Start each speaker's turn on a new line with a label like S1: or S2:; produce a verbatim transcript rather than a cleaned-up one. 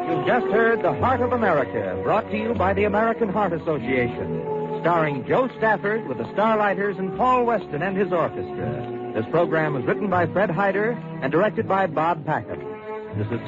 S1: You've just heard The Heart of America, brought to you by the American Heart Association, starring Joe Stafford with the Starlighters and Paul Weston and his orchestra. This program was written by Fred Hyder and directed by Bob Packham. This is